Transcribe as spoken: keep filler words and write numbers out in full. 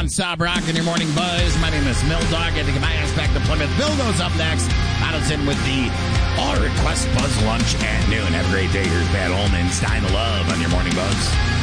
non-stop rock in your morning buzz. My name is Mill Dog. I think my ass back to Plymouth. Bill goes up next. Addison with the All Request Buzz Lunch at noon. Have a great day. Here's Pat Holman, Stein of Love on your morning buzz.